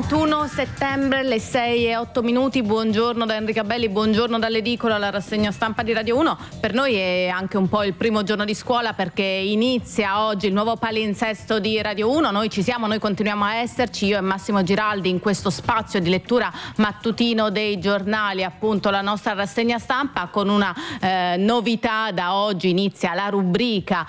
21 settembre, le 6:08. Buongiorno da Enrica Belli, buongiorno dall'edicola, la rassegna stampa di Radio 1. Per noi è anche un po' il primo giorno di scuola perché inizia oggi il nuovo palinsesto di Radio 1. Noi ci siamo, noi continuiamo a esserci, io e Massimo Giraldi, in questo spazio di lettura mattutino dei giornali, appunto la nostra rassegna stampa, con una novità. Da oggi inizia la rubrica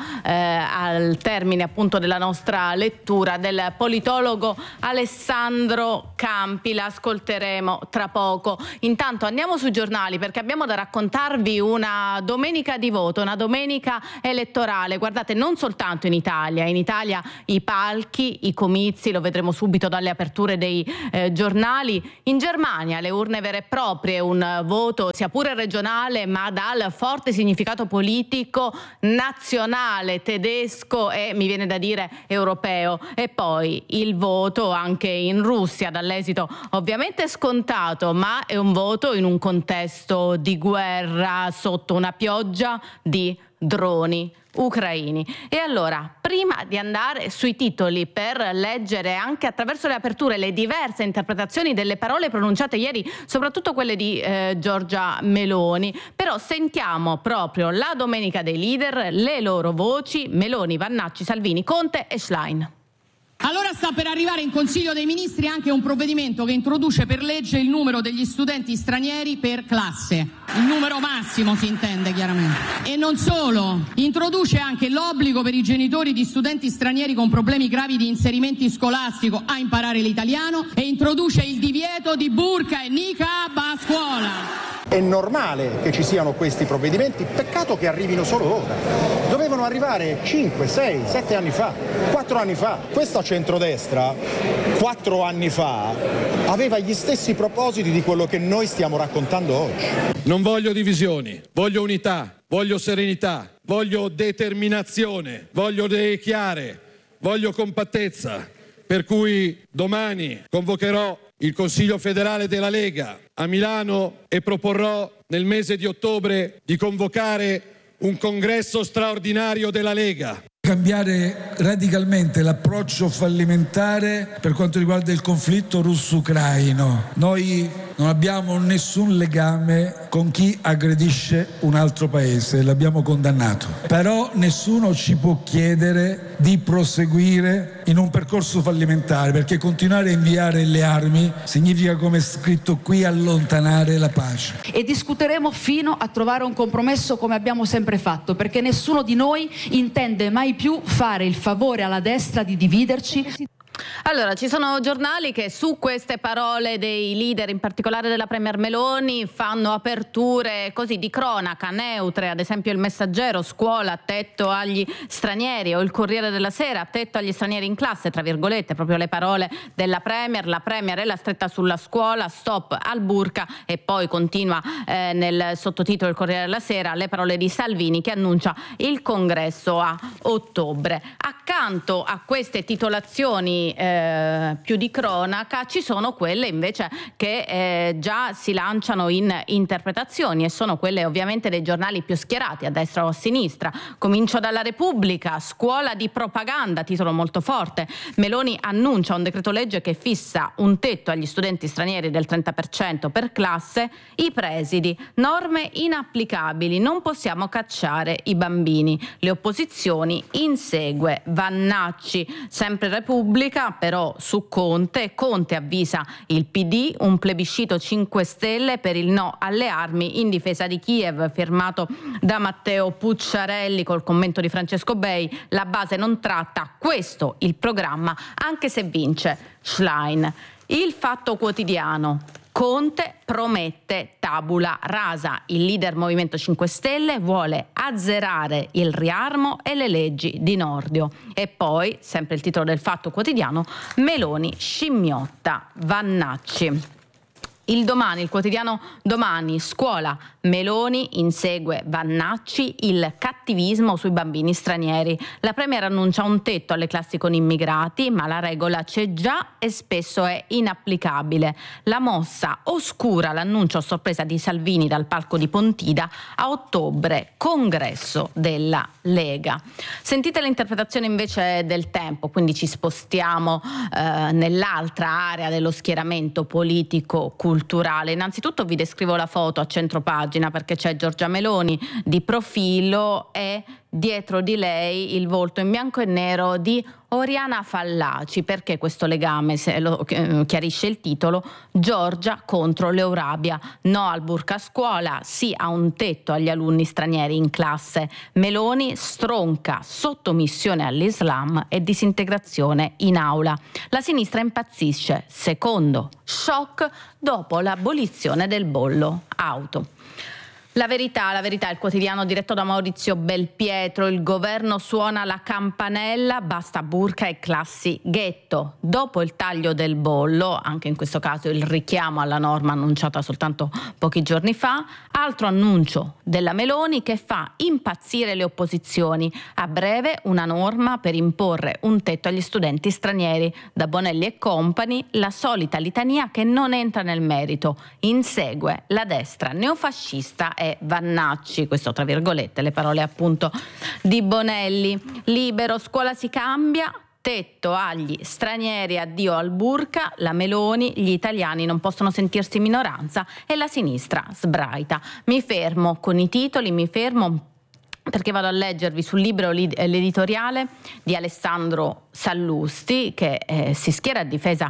al termine appunto della nostra lettura del politologo Alessandro Campi. L'ascolteremo tra poco. Intanto andiamo sui giornali perché abbiamo da raccontarvi una domenica di voto, una domenica elettorale. Guardate, non soltanto in Italia i palchi, i comizi, lo vedremo subito dalle aperture dei giornali. In Germania le urne vere e proprie, un voto sia pure regionale ma dal forte significato politico nazionale, tedesco e mi viene da dire europeo. E poi il voto anche in Russia, dall'esito ovviamente scontato, ma è un voto in un contesto di guerra sotto una pioggia di droni ucraini. E allora, prima di andare sui titoli per leggere anche attraverso le aperture le diverse interpretazioni delle parole pronunciate ieri, soprattutto quelle di Giorgia Meloni, però sentiamo proprio la domenica dei leader, le loro voci: Meloni, Vannacci, Salvini, Conte e Schlein. Allora sta per arrivare in Consiglio dei Ministri anche un provvedimento che introduce per legge il numero degli studenti stranieri per classe. Il numero massimo si intende chiaramente. E non solo, introduce anche l'obbligo per i genitori di studenti stranieri con problemi gravi di inserimento scolastico a imparare l'italiano e introduce il divieto di burqa e niqab a scuola. È normale che ci siano questi provvedimenti, peccato che arrivino solo ora. Dovevano arrivare 5, 6, 7 anni fa, 4 anni fa. Questa centrodestra 4 anni fa aveva gli stessi propositi di quello che noi stiamo raccontando oggi. Non voglio divisioni, voglio unità, voglio serenità, voglio determinazione, voglio idee chiare, voglio compattezza. Per cui domani convocherò il Consiglio federale della Lega a Milano e proporrò nel mese di ottobre di convocare un congresso straordinario della Lega. Cambiare radicalmente l'approccio fallimentare per quanto riguarda il conflitto russo-ucraino. Noi non abbiamo nessun legame con chi aggredisce un altro paese, l'abbiamo condannato. Però nessuno ci può chiedere di proseguire in un percorso fallimentare, perché continuare a inviare le armi significa, come è scritto qui, allontanare la pace. E discuteremo fino a trovare un compromesso, come abbiamo sempre fatto, perché nessuno di noi intende mai più fare il favore alla destra di dividerci. Allora, ci sono giornali che su queste parole dei leader, in particolare della Premier Meloni, fanno aperture così di cronaca neutre, ad esempio il Messaggero: scuola, tetto agli stranieri, o il Corriere della Sera: tetto agli stranieri in classe, tra virgolette, proprio le parole della Premier. La Premier è la stretta sulla scuola, stop al burqa, e poi continua nel sottotitolo il Corriere della Sera le parole di Salvini che annuncia il congresso a ottobre. Accanto a queste titolazioni più di cronaca ci sono quelle invece che già si lanciano in interpretazioni, e sono quelle ovviamente dei giornali più schierati a destra o a sinistra. Comincio dalla Repubblica: scuola di propaganda, titolo molto forte. Meloni annuncia un decreto legge che fissa un tetto agli studenti stranieri del 30% per classe. I presidi: norme inapplicabili, non possiamo cacciare i bambini. Le opposizioni: insegue Vannacci. Sempre Repubblica però su Conte avvisa il PD, un plebiscito 5 Stelle per il no alle armi in difesa di Kiev, firmato da Matteo Pucciarelli col commento di Francesco Bei. La base non tratta, questo il programma, anche se vince Schlein. Il Fatto Quotidiano: Conte promette tabula rasa. Il leader Movimento 5 Stelle vuole azzerare il riarmo e le leggi di Nordio. E poi, sempre il titolo del Fatto Quotidiano: Meloni scimmiotta Vannacci. Il Domani, il quotidiano Domani, scuola, Meloni insegue Vannacci, il cattivismo sui bambini stranieri. La Premier annuncia un tetto alle classi con immigrati, ma la regola c'è già e spesso è inapplicabile. La mossa oscura l'annuncio a sorpresa di Salvini dal palco di Pontida: a ottobre, congresso della Lega. Sentite l'interpretazione invece del Tempo, quindi ci spostiamo nell'altra area dello schieramento politico culturale. Innanzitutto vi descrivo la foto a centropagina perché c'è Giorgia Meloni di profilo e dietro di lei il volto in bianco e nero di Oriana Fallaci. Perché questo legame? Se lo chiarisce il titolo: Giorgia contro l'Eurabia, no al burka a scuola, sì a un tetto agli alunni stranieri in classe. Meloni stronca sottomissione all'Islam e disintegrazione in aula. La sinistra impazzisce, secondo shock dopo l'abolizione del bollo auto. La verità, il quotidiano diretto da Maurizio Belpietro: il governo suona la campanella, basta burka e classi ghetto. Dopo il taglio del bollo, anche in questo caso il richiamo alla norma annunciata soltanto pochi giorni fa, altro annuncio della Meloni che fa impazzire le opposizioni. A breve una norma per imporre un tetto agli studenti stranieri. Da Bonelli e compagni la solita litania che non entra nel merito. Insegue la destra neofascista e Vannacci, questo tra virgolette, le parole appunto di Bonelli. Libero, scuola si cambia, tetto agli stranieri, addio al burka, la Meloni, gli italiani non possono sentirsi minoranza e la sinistra sbraita. Mi fermo con i titoli, perché vado a leggervi sul Libero l'editoriale di Alessandro Sallusti che si schiera a difesa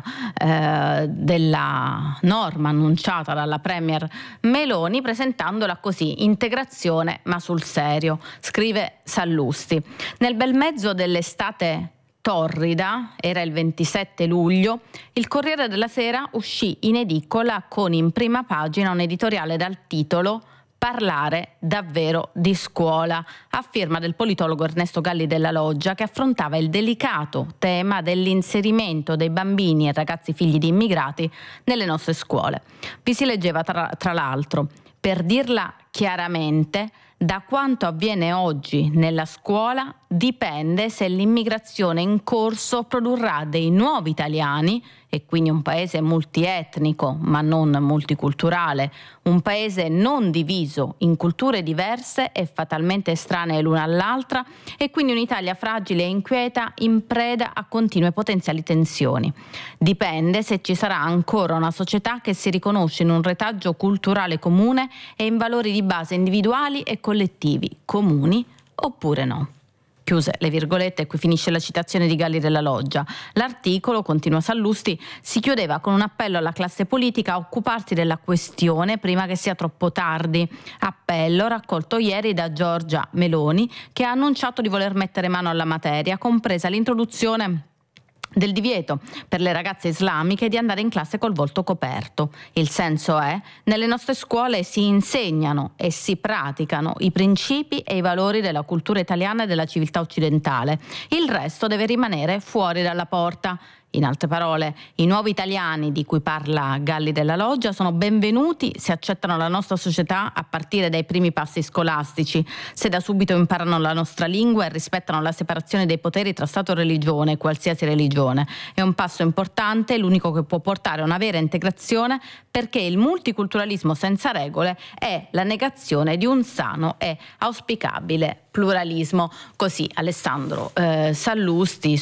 della norma annunciata dalla Premier Meloni, presentandola così: integrazione ma sul serio. Scrive Sallusti: nel bel mezzo dell'estate torrida, era il 27 luglio, il Corriere della Sera uscì in edicola con in prima pagina un editoriale dal titolo "Parlare davvero di scuola", a firma del politologo Ernesto Galli della Loggia, che affrontava il delicato tema dell'inserimento dei bambini e ragazzi figli di immigrati nelle nostre scuole. Vi si leggeva tra l'altro: per dirla chiaramente, da quanto avviene oggi nella scuola dipende se l'immigrazione in corso produrrà dei nuovi italiani, e quindi un paese multietnico ma non multiculturale, un paese non diviso in culture diverse e fatalmente estranee l'una all'altra, e quindi un'Italia fragile e inquieta in preda a continue potenziali tensioni. Dipende se ci sarà ancora una società che si riconosce in un retaggio culturale comune e in valori di base individuali e collettivi comuni oppure no. Chiuse le virgolette, e qui finisce la citazione di Galli della Loggia. L'articolo, continua Sallusti, si chiudeva con un appello alla classe politica a occuparsi della questione prima che sia troppo tardi. Appello raccolto ieri da Giorgia Meloni, che ha annunciato di voler mettere mano alla materia, compresa l'introduzione del divieto per le ragazze islamiche di andare in classe col volto coperto. Il senso è: nelle nostre scuole si insegnano e si praticano i principi e i valori della cultura italiana e della civiltà occidentale. Il resto deve rimanere fuori dalla porta. In altre parole, i nuovi italiani di cui parla Galli della Loggia sono benvenuti se accettano la nostra società a partire dai primi passi scolastici, se da subito imparano la nostra lingua e rispettano la separazione dei poteri tra Stato e religione, qualsiasi religione. È un passo importante, l'unico che può portare a una vera integrazione, perché il multiculturalismo senza regole è la negazione di un sano e auspicabile pluralismo. Così Alessandro Sallusti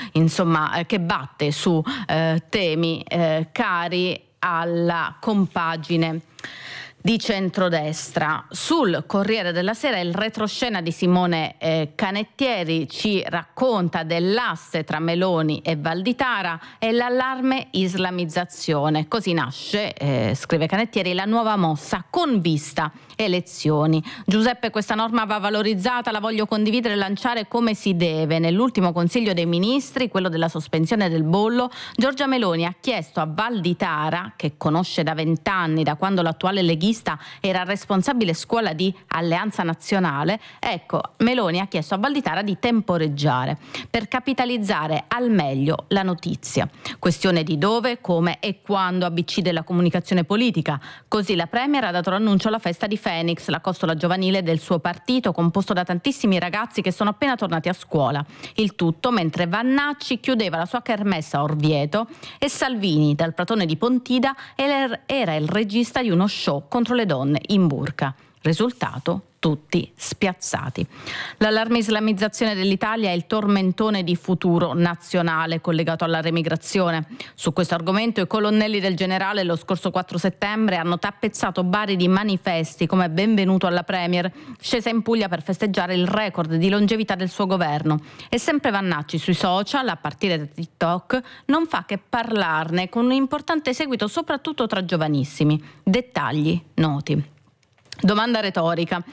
che batte su temi cari alla compagine di centrodestra. Sul Corriere della Sera il retroscena di Simone Canettieri ci racconta dell'asse tra Meloni e Valditara e l'allarme islamizzazione. Così nasce, scrive Canettieri, la nuova mossa con vista elezioni. Giuseppe, questa norma va valorizzata, la voglio condividere e lanciare come si deve. Nell'ultimo Consiglio dei Ministri, quello della sospensione del bollo, Giorgia Meloni ha chiesto a Valditara, che conosce da 20 anni, da quando l'attuale leghista lista era responsabile scuola di Alleanza Nazionale, ecco, Meloni ha chiesto a Valditara di temporeggiare per capitalizzare al meglio la notizia. Questione di dove, come e quando ABC della comunicazione politica. Così la Premier ha dato l'annuncio alla festa di Phoenix, la costola giovanile del suo partito, composto da tantissimi ragazzi che sono appena tornati a scuola. Il tutto mentre Vannacci chiudeva la sua kermesse a Orvieto e Salvini, dal Pratone di Pontida, era il regista di uno show contro le donne in burka. Risultato? Tutti spiazzati. L'allarme islamizzazione dell'Italia è il tormentone di Futuro Nazionale collegato alla remigrazione. Su questo argomento i colonnelli del generale lo scorso 4 settembre hanno tappezzato Bari di manifesti come benvenuto alla Premier, scesa in Puglia per festeggiare il record di longevità del suo governo. E sempre Vannacci sui social, a partire da TikTok, non fa che parlarne con un importante seguito soprattutto tra giovanissimi. Dettagli noti. Domanda retorica.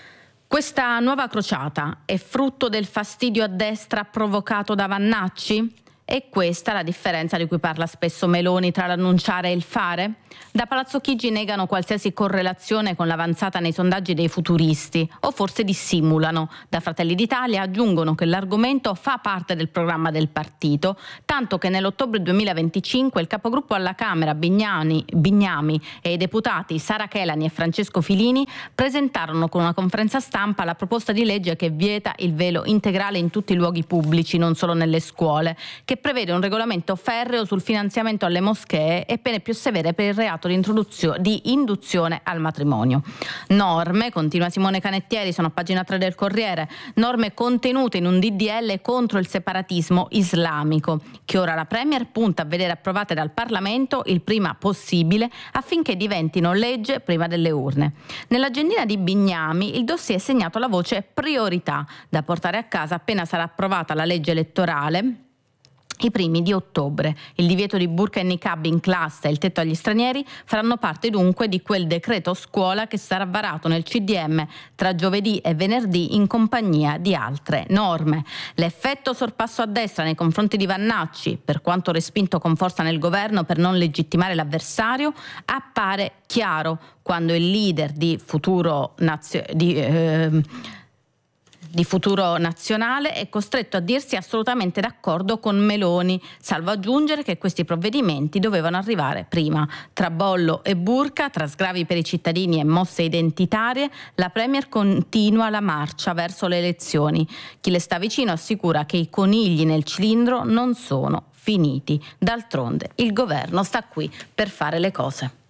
Questa nuova crociata è frutto del fastidio a destra provocato da Vannacci? È questa la differenza di cui parla spesso Meloni tra l'annunciare e il fare? Da Palazzo Chigi negano qualsiasi correlazione con l'avanzata nei sondaggi dei futuristi, o forse dissimulano. Da Fratelli d'Italia aggiungono che l'argomento fa parte del programma del partito, tanto che nell'ottobre 2025 il capogruppo alla Camera Bignami e i deputati Sara Chelani e Francesco Filini presentarono con una conferenza stampa la proposta di legge che vieta il velo integrale in tutti i luoghi pubblici, non solo nelle scuole, che prevede un regolamento ferreo sul finanziamento alle moschee e pene più severe per il reato di induzione al matrimonio. Norme, continua Simone Canettieri, sono a pagina 3 del Corriere, norme contenute in un DDL contro il separatismo islamico, che ora la Premier punta a vedere approvate dal Parlamento il prima possibile affinché diventino legge prima delle urne. Nell'agendina di Bignami il dossier è segnato alla voce priorità, da portare a casa appena sarà approvata la legge elettorale i primi di ottobre. Il divieto di burka e niqab in classe e il tetto agli stranieri faranno parte dunque di quel decreto scuola che sarà varato nel CDM tra giovedì e venerdì in compagnia di altre norme. L'effetto sorpasso a destra nei confronti di Vannacci, per quanto respinto con forza nel governo per non legittimare appare chiaro quando il leader di Futuro Nazionale è costretto a dirsi assolutamente d'accordo con Meloni, salvo aggiungere che questi provvedimenti dovevano arrivare prima. Tra bollo e burka, tra sgravi per i cittadini e mosse identitarie, la Premier continua la marcia verso le elezioni. Chi le sta vicino assicura che i conigli nel cilindro non sono finiti. D'altronde il governo sta qui per fare le cose.